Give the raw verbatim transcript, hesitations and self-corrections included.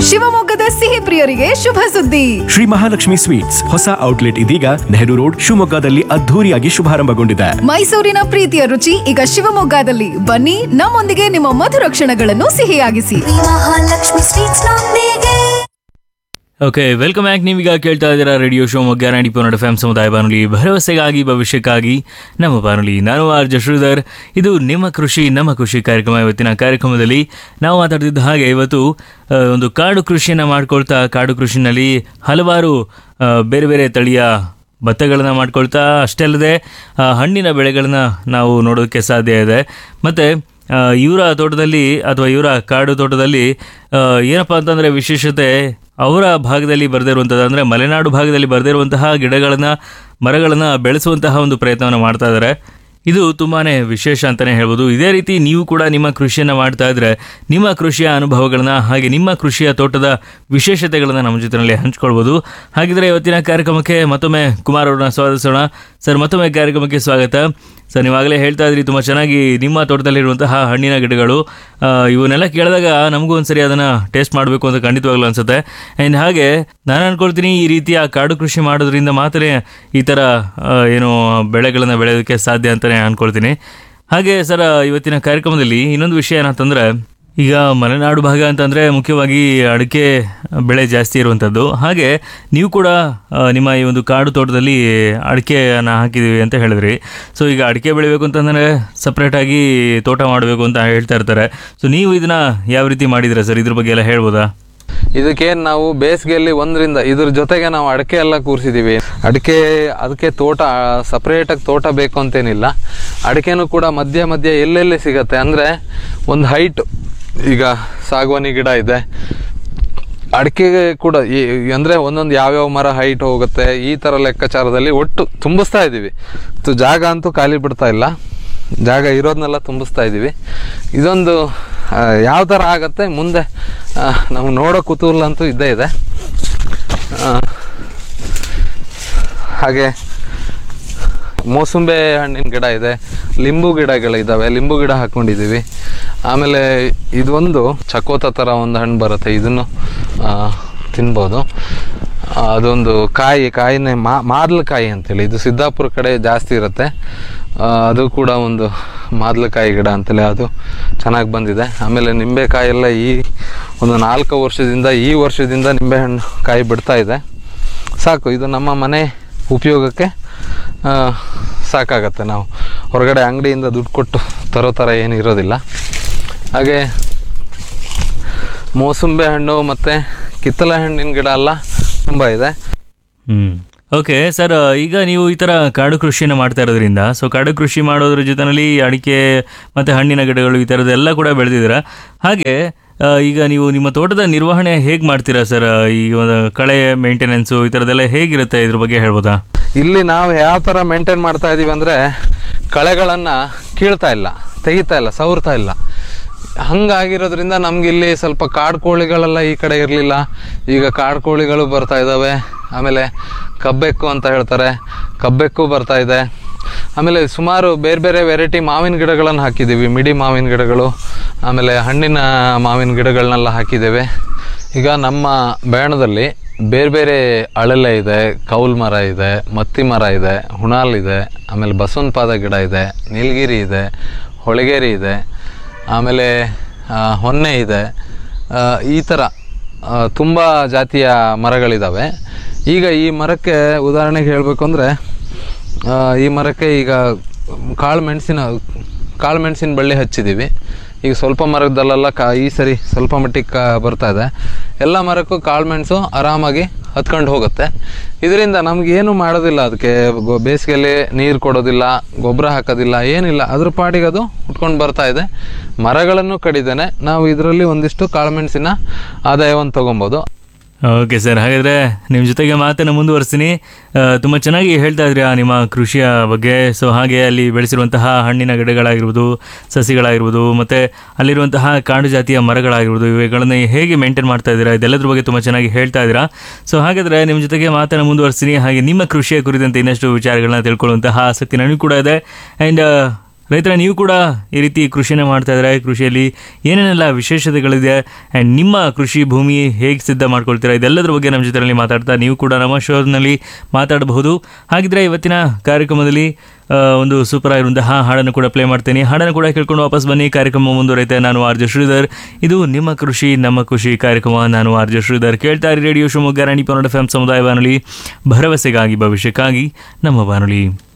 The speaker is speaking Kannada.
ಶಿವಮೊಗ್ಗದ ಸಿಹಿ ಪ್ರಿಯರಿಗೆ ಶುಭ ಸುದ್ದಿ. ಶ್ರೀ ಮಹಾಲಕ್ಷ್ಮಿ ಸ್ವೀಟ್ಸ್ ಹೊಸ ಔಟ್ಲೆಟ್ ಇದೀಗ ನೆಹರು ರೋಡ್ ಶಿವಮೊಗ್ಗದಲ್ಲಿ ಅದ್ಧೂರಿಯಾಗಿ ಶುಭಾರಂಭಗೊಂಡಿದೆ. ಮೈಸೂರಿನ ಪ್ರೀತಿಯ ರುಚಿ ಈಗ ಶಿವಮೊಗ್ಗದಲ್ಲಿ. ಬನ್ನಿ, ನಮ್ಮೊಂದಿಗೆ ನಿಮ್ಮ ಮಧುರ ಕ್ಷಣಗಳನ್ನು ಸಿಹಿಯಾಗಿಸಿ. ಮಹಾಲಕ್ಷ್ಮಿ ಸ್ವೀಟ್ಸ್ ನೊಂದಿಗೆ. Okay, welcome back. ನೀವೀಗ ಕೇಳ್ತಾ ಇದ್ದೀರಾ radio Shivamogga ninety point F M ಸಮುದಾಯ ಬಾನುಲಿ, ಭರವಸೆಗಾಗಿ ಭವಿಷ್ಯಕ್ಕಾಗಿ ನಮ್ಮ ಬಾನುಲಿ. ನಾನು ಆರ್ ಜೆ ಶ್ರೀಧರ್. ಇದು ನಿಮ್ಮ ಕೃಷಿ ನಮ್ಮ ಕೃಷಿ ಕಾರ್ಯಕ್ರಮ. ಇವತ್ತಿನ ಕಾರ್ಯಕ್ರಮದಲ್ಲಿ ನಾವು ಮಾತಾಡ್ತಿದ್ದ ಹಾಗೆ ಇವತ್ತು ಒಂದು ಕಾಡು ಕೃಷಿಯನ್ನು ಮಾಡ್ಕೊಳ್ತಾ ಕಾಡು ಕೃಷಿನಲ್ಲಿ ಹಲವಾರು ಬೇರೆ ಬೇರೆ ತಳಿಯ ಭತ್ತಗಳನ್ನು ಮಾಡ್ಕೊಳ್ತಾ, ಅಷ್ಟೇ ಅಲ್ಲದೆ ಹಣ್ಣಿನ ಬೆಳೆಗಳನ್ನ ನಾವು ನೋಡೋದಕ್ಕೆ ಸಾಧ್ಯ ಇದೆ. ಮತ್ತು ಇವರ ತೋಟದಲ್ಲಿ ಅಥವಾ ಇವರ ಕಾಡು ತೋಟದಲ್ಲಿ ಏನಪ್ಪ ಅಂತಂದರೆ ವಿಶೇಷತೆ, ಅವರ ಭಾಗದಲ್ಲಿ ಬರೆದಿರುವಂಥದ್ದು ಅಂದರೆ ಮಲೆನಾಡು ಭಾಗದಲ್ಲಿ ಬರೆದಿರುವಂತಹ ಗಿಡಗಳನ್ನು ಮರಗಳನ್ನು ಬೆಳೆಸುವಂತಹ ಒಂದು ಪ್ರಯತ್ನವನ್ನು ಮಾಡ್ತಾ ಇದ್ದಾರೆ. ಇದು ತುಂಬಾ ವಿಶೇಷ ಅಂತಲೇ ಹೇಳ್ಬೋದು. ಇದೇ ರೀತಿ ನೀವು ಕೂಡ ನಿಮ್ಮ ಕೃಷಿಯನ್ನು ಮಾಡ್ತಾ ಇದ್ದರೆ ನಿಮ್ಮ ಕೃಷಿಯ ಅನುಭವಗಳನ್ನ ಹಾಗೆ ನಿಮ್ಮ ಕೃಷಿಯ ತೋಟದ ವಿಶೇಷತೆಗಳನ್ನು ನಮ್ಮ ಜೊತೆಯಲ್ಲಿ ಹಂಚ್ಕೊಳ್ಬೋದು. ಹಾಗಿದ್ರೆ ಇವತ್ತಿನ ಕಾರ್ಯಕ್ರಮಕ್ಕೆ ಮತ್ತೊಮ್ಮೆ ಕುಮಾರ್ ಅವ್ರನ್ನ ಸ್ವಾಗತಿಸೋಣ. ಸರ್, ಮತ್ತೊಮ್ಮೆ ಕಾರ್ಯಕ್ರಮಕ್ಕೆ ಸ್ವಾಗತ. ಸರ್, ನೀವಾಗಲೇ ಹೇಳ್ತಾ ಇದ್ರಿ ತುಂಬ ಚೆನ್ನಾಗಿ ನಿಮ್ಮ ತೋಟದಲ್ಲಿರುವಂತಹ ಹಣ್ಣಿನ ಗಿಡಗಳು ಇವನ್ನೆಲ್ಲ ಕೇಳಿದಾಗ ನಮಗೂ ಒಂದ್ಸರಿ ಅದನ್ನು ಟೇಸ್ಟ್ ಮಾಡಬೇಕು ಅಂತ ಖಂಡಿತವಾಗ್ಲೂ ಅನಿಸುತ್ತೆ. ಆ್ಯಂಡ್ ಹಾಗೆ ನಾನು ಅಂದ್ಕೊಳ್ತೀನಿ, ಈ ರೀತಿಯ ಕಾಡು ಕೃಷಿ ಮಾಡೋದ್ರಿಂದ ಮಾತ್ರ ಈ ಥರ ಏನು ಬೆಳೆಗಳನ್ನು ಬೆಳೆಯೋದಕ್ಕೆ ಸಾಧ್ಯ ಅಂತಲೇ ಅಂದ್ಕೊಳ್ತೀನಿ. ಹಾಗೆ ಸರ್, ಇವತ್ತಿನ ಕಾರ್ಯಕ್ರಮದಲ್ಲಿ ಇನ್ನೊಂದು ವಿಷಯ ಏನಂತಂದರೆ, ಈಗ ಮಲೆನಾಡು ಭಾಗ ಅಂತಂದರೆ ಮುಖ್ಯವಾಗಿ ಅಡಿಕೆ ಬೆಳೆ ಜಾಸ್ತಿ ಇರುವಂಥದ್ದು. ಹಾಗೆ ನೀವು ಕೂಡ ನಿಮ್ಮ ಈ ಒಂದು ಕಾಡು ತೋಟದಲ್ಲಿ ಅಡಿಕೆಯನ್ನು ಹಾಕಿದ್ದೀವಿ ಅಂತ ಹೇಳಿದ್ರಿ. ಸೊ ಈಗ ಅಡಿಕೆ ಬೆಳಿಬೇಕು ಅಂತಂದರೆ ಸಪ್ರೇಟಾಗಿ ತೋಟ ಮಾಡಬೇಕು ಅಂತ ಹೇಳ್ತಾ ಇರ್ತಾರೆ. ಸೊ ನೀವು ಇದನ್ನು ಯಾವ ರೀತಿ ಮಾಡಿದ್ದೀರಾ ಸರ್? ಇದ್ರ ಬಗ್ಗೆ ಎಲ್ಲ ಹೇಳ್ಬೋದಾ? ಇದಕ್ಕೇನು ನಾವು ಬೇಸಿಗೆಯಲ್ಲಿ ಒಂದರಿಂದ ಇದ್ರ ಜೊತೆಗೆ ನಾವು ಅಡಿಕೆ ಎಲ್ಲ ಕೂರಿಸಿದ್ದೀವಿ. ಅಡಿಕೆ ಅದಕ್ಕೆ ತೋಟ ಸಪ್ರೇಟಾಗಿ ತೋಟ ಬೇಕು ಅಂತೇನಿಲ್ಲ. ಅಡಿಕೆನೂ ಕೂಡ ಮಧ್ಯ ಮಧ್ಯ ಎಲ್ಲೆಲ್ಲಿ ಸಿಗತ್ತೆ ಅಂದರೆ ಒಂದು ಹೈಟ್, ಈಗ ಸಾಗವಾನಿ ಗಿಡ ಇದೆ, ಅಡಿಕೆಗೆ ಕೂಡ ಈ ಅಂದರೆ ಒಂದೊಂದು ಯಾವ್ಯಾವ ಮರ ಹೈಟ್ ಹೋಗುತ್ತೆ ಈ ಥರ ಲೆಕ್ಕಾಚಾರದಲ್ಲಿ ಒಟ್ಟು ತುಂಬಿಸ್ತಾ ಇದ್ದೀವಿ. ಜಾಗ ಅಂತೂ ಖಾಲಿ ಬಿಡ್ತಾ ಇಲ್ಲ, ಜಾಗ ಇರೋದನ್ನೆಲ್ಲ ತುಂಬಿಸ್ತಾ ಇದ್ದೀವಿ. ಇದೊಂದು ಯಾವ ಥರ ಆಗತ್ತೆ ಮುಂದೆ ನಮ್ಗೆ ನೋಡೋ ಕುತೂಹಲ ಅಂತೂ ಇದ್ದೇ ಇದೆ. ಹಾಗೆ ಮೋಸಂಬೆ ಹಣ್ಣಿನ ಗಿಡ ಇದೆ, ಲಿಂಬು ಗಿಡಗಳಿದ್ದಾವೆ, ಲಿಂಬು ಗಿಡ ಹಾಕ್ಕೊಂಡಿದ್ದೀವಿ. ಆಮೇಲೆ ಇದೊಂದು ಚಕೋತ ಥರ ಒಂದು ಹಣ್ಣು ಬರುತ್ತೆ, ಇದನ್ನು ತಿನ್ಬೋದು. ಅದೊಂದು ಕಾಯಿ ಕಾಯಿನೇ ಮಾ ಮಾದ್ಲಕಾಯಿ ಅಂತೇಳಿ, ಇದು ಸಿದ್ದಾಪುರ ಕಡೆ ಜಾಸ್ತಿ ಇರುತ್ತೆ. ಅದು ಕೂಡ ಒಂದು ಮಾದ್ಲಕಾಯಿ ಗಿಡ ಅಂತೇಳಿ ಅದು ಚೆನ್ನಾಗಿ ಬಂದಿದೆ. ಆಮೇಲೆ ನಿಂಬೆಕಾಯಿ ಎಲ್ಲ ಈ ಒಂದು ನಾಲ್ಕು ವರ್ಷದಿಂದ ಈ ವರ್ಷದಿಂದ ನಿಂಬೆಹಣ್ಣು ಕಾಯಿ ಬಿಡ್ತಾ ಇದೆ. ಸಾಕು, ಇದು ನಮ್ಮ ಮನೆ ಉಪಯೋಗಕ್ಕೆ ಸಾಕಾಗತ್ತೆ. ನಾವು ಹೊರಗಡೆ ಅಂಗಡಿಯಿಂದ ದುಡ್ಡು ಕೊಟ್ಟು ತರೋ ಥರ ಏನು ಇರೋದಿಲ್ಲ. ಹಾಗೆ ಮೋಸಂಬೆ ಹಣ್ಣು ಮತ್ತು ಕಿತ್ತಳೆ ಹಣ್ಣಿನ ಗಿಡ ಎಲ್ಲ ತುಂಬ ಇದೆ. ಹ್ಞೂ ಓಕೆ ಸರ್, ಈಗ ನೀವು ಈ ಥರ ಕಾಡು ಕೃಷಿಯನ್ನು ಮಾಡ್ತಾ ಇರೋದ್ರಿಂದ, ಸೊ ಕಾಡು ಕೃಷಿ ಮಾಡೋದ್ರ ಜೊತೆಯಲ್ಲಿ ಅಡಿಕೆ ಮತ್ತು ಹಣ್ಣಿನ ಗಿಡಗಳು ಈ ಥರದ್ದೆಲ್ಲ ಕೂಡ ಬೆಳೆದಿದ್ದೀರಾ. ಹಾಗೆ ಈಗ ನೀವು ನಿಮ್ಮ ತೋಟದ ನಿರ್ವಹಣೆ ಹೇಗೆ ಮಾಡ್ತೀರಾ ಸರ್? ಈ ಒಂದು ಕಳೆ ಮೇಂಟೆನೆನ್ಸು ಈ ಥರದ್ದೆಲ್ಲ ಹೇಗಿರುತ್ತೆ, ಇದ್ರ ಬಗ್ಗೆ ಹೇಳ್ಬೋದಾ? ಇಲ್ಲಿ ನಾವು ಯಾವ ಥರ ಮೇಂಟೈನ್ ಮಾಡ್ತಾ ಇದ್ದೀವಿ ಅಂದರೆ, ಕಳೆಗಳನ್ನು ಕೀಳ್ತಾ ಇಲ್ಲ, ತೆಗಿತಾ ಇಲ್ಲ, ಸವರ್ತಾ ಇಲ್ಲ. ಹಂಗಾಗಿರೋದ್ರಿಂದ ನಮಗಿಲ್ಲಿ ಸ್ವಲ್ಪ ಕಾಡು ಕೋಳಿಗಳೆಲ್ಲ ಈ ಕಡೆ ಇರಲಿಲ್ಲ, ಈಗ ಕಾಡು ಕೋಳಿಗಳು ಬರ್ತಾ ಇದ್ದಾವೆ. ಆಮೇಲೆ ಕಬ್ಬೆಕ್ಕು ಅಂತ ಹೇಳ್ತಾರೆ, ಕಬ್ಬೆಕ್ಕು ಬರ್ತಾ ಇದೆ. ಆಮೇಲೆ ಸುಮಾರು ಬೇರೆ ಬೇರೆ ವೆರೈಟಿ ಮಾವಿನ ಗಿಡಗಳನ್ನು ಹಾಕಿದ್ದೀವಿ, ಮಿಡಿ ಮಾವಿನ ಗಿಡಗಳು, ಆಮೇಲೆ ಹಣ್ಣಿನ ಮಾವಿನ ಗಿಡಗಳನ್ನೆಲ್ಲ ಹಾಕಿದ್ದೇವೆ. ಈಗ ನಮ್ಮ ಬೇಣದಲ್ಲಿ ಬೇರೆ ಬೇರೆ ಅಳಲೆ ಇದೆ, ಕೌಲ್ ಮರ ಇದೆ, ಮತ್ತಿ ಮರ ಇದೆ, ಹುಣಾಲ್ ಇದೆ, ಆಮೇಲೆ ಬಸವನ ಪಾದ ಗಿಡ ಇದೆ, ನೀಲಗಿರಿ ಇದೆ, ಹೊಳಗೇರಿ ಇದೆ, ಆಮೇಲೆ ಹೊನ್ನೆ ಇದೆ. ಈ ಥರ ತುಂಬ ಜಾತಿಯ ಮರಗಳಿದ್ದಾವೆ. ಈಗ ಈ ಮರಕ್ಕೆ ಉದಾಹರಣೆಗೆ ಹೇಳಬೇಕು ಅಂದರೆ, ಈ ಮರಕ್ಕೆ ಈಗ ಕಾಳು ಮೆಣಸಿನ ಕಾಳು ಮೆಣಸಿನ ಬಳ್ಳಿ ಹಚ್ಚಿದ್ದೀವಿ. ಈಗ ಸ್ವಲ್ಪ ಮರದಲ್ಲೆಲ್ಲ ಕಾ ಈ ಸರಿ ಸ್ವಲ್ಪ ಮಟ್ಟಿಗೆ ಕಾ ಬರ್ತಾ ಇದೆ. ಎಲ್ಲ ಮರಕ್ಕೂ ಕಾಳು ಮೆಣಸು ಆರಾಮಾಗಿ ಹತ್ಕೊಂಡು ಹೋಗುತ್ತೆ. ಇದರಿಂದ ನಮಗೇನು ಮಾಡೋದಿಲ್ಲ, ಅದಕ್ಕೆ ಬೇಸಿಗೆಯಲ್ಲಿ ನೀರು ಕೊಡೋದಿಲ್ಲ, ಗೊಬ್ಬರ ಹಾಕೋದಿಲ್ಲ, ಏನಿಲ್ಲ, ಅದ್ರ ಪಾಡಿಗೆ ಅದು ಉಟ್ಕೊಂಡು ಬರ್ತಾ ಇದೆ. ಮರಗಳನ್ನು ಕಡಿದೇನೆ ನಾವು ಇದರಲ್ಲಿ ಒಂದಿಷ್ಟು ಕಾಳು ಮೆಣಸಿನ ಆದಾಯವನ್ನು ತೊಗೊಬೋದು. ಓಕೆ ಸರ್, ಹಾಗಾದರೆ ನಿಮ್ಮ ಜೊತೆಗೆ ಮಾತನ್ನು ಮುಂದುವರಿಸ್ತೀನಿ. ತುಂಬ ಚೆನ್ನಾಗಿ ಹೇಳ್ತಾ ಇದ್ರಿ ನಿಮ್ಮ ಕೃಷಿಯ ಬಗ್ಗೆ. ಸೊ ಹಾಗೆ ಅಲ್ಲಿ ಬೆಳೆಸಿರುವಂತಹ ಹಣ್ಣಿನ ಗಿಡಗಳಾಗಿರ್ಬೋದು, ಸಸಿಗಳಾಗಿರ್ಬೋದು, ಮತ್ತು ಅಲ್ಲಿರುವಂತಹ ಕಾಡು ಜಾತಿಯ ಮರಗಳಾಗಿರ್ಬೋದು, ಇವುಗಳನ್ನು ಹೇಗೆ ಮೇಂಟೈನ್ ಮಾಡ್ತಾ ಇದ್ದೀರಾ, ಇದೆಲ್ಲದ್ರ ಬಗ್ಗೆ ತುಂಬ ಚೆನ್ನಾಗಿ ಹೇಳ್ತಾ ಇದ್ದೀರಾ. ಸೊ ಹಾಗಾದರೆ ನಿಮ್ಮ ಜೊತೆಗೆ ಮಾತನ್ನು ಮುಂದುವರಿಸ್ತೀನಿ. ಹಾಗೆ ನಿಮ್ಮ ಕೃಷಿಯ ಕುರಿತಂತೆ ಇನ್ನಷ್ಟು ವಿಚಾರಗಳನ್ನ ತಿಳ್ಕೊಳ್ಳುವಂತಹ ಆಸಕ್ತಿ ನನಗೂ ಕೂಡ ಇದೆ. ಆ್ಯಂಡ್ ರೈತರ ನೀವು ಕೂಡ ಈ ರೀತಿ ಕೃಷಿನ ಮಾಡ್ತಾ ಇದ್ದಾರೆ, ಕೃಷಿಯಲ್ಲಿ ಏನೇನೆಲ್ಲ ವಿಶೇಷತೆಗಳಿದೆ ಆ್ಯಂಡ್ ನಿಮ್ಮ ಕೃಷಿ ಭೂಮಿ ಹೇಗೆ ಸಿದ್ಧ ಮಾಡ್ಕೊಳ್ತೀರಾ ಇದೆಲ್ಲದರ ಬಗ್ಗೆ ನಮ್ಮ ಜೊತೆಯಲ್ಲಿ ಮಾತಾಡ್ತಾ ನೀವು ಕೂಡ ನಮ್ಮ ಶೋನಲ್ಲಿ ಮಾತಾಡಬಹುದು. ಹಾಗಿದ್ರೆ ಇವತ್ತಿನ ಕಾರ್ಯಕ್ರಮದಲ್ಲಿ ಆ, ಒಂದು ಸೂಪರ್ ಆಗಿರುವಂತಹ ಹಾಡನ್ನು ಕೂಡ ಪ್ಲೇ ಮಾಡ್ತೀನಿ. ಹಾಡನ್ನು ಕೂಡ ಕೇಳ್ಕೊಂಡು ವಾಪಸ್ ಬನ್ನಿ. ಕಾರ್ಯಕ್ರಮ ಮುಂದುವರೆಯುತ್ತೆ. ನಾನು ಆರ್ ಜೆ ಶ್ರೀಧರ್, ಇದು ನಿಮ್ಮ ಕೃಷಿ ನಮ್ಮ ಖುಷಿ ಕಾರ್ಯಕ್ರಮ. ನಾನು ಆರ್ ಜೆ ಶ್ರೀಧರ್, ಕೇಳ್ತಾ ಇರಿ ರೇಡಿಯೋ ಶಿವಮೊಗ್ಗ ರಾಣಿ ಪನ್ನಡ ಎಫ್ ಎಂ ಸಮುದಾಯ ಬಾನುಲಿ, ಭರವಸೆಗಾಗಿ ಭವಿಷ್ಯಕ್ಕಾಗಿ ನಮ್ಮ ಬಾನುಲಿ.